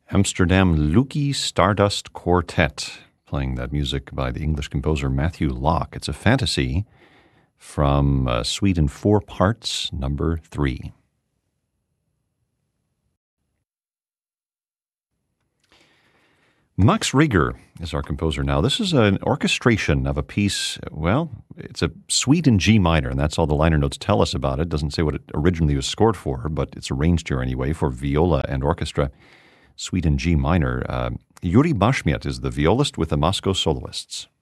Amsterdam Lukey Stardust Quartet, playing that music by the English composer Matthew Locke. It's a fantasy from Suite in 4 Parts, number 3. Max Reger is our composer now. This is an orchestration of a piece, well, it's a suite in G minor, and that's all the liner notes tell us about it. It doesn't say what it originally was scored for, but it's arranged here anyway for viola and orchestra. Suite in G minor. Yuri Bashmiat is the violist with the Moscow Soloists.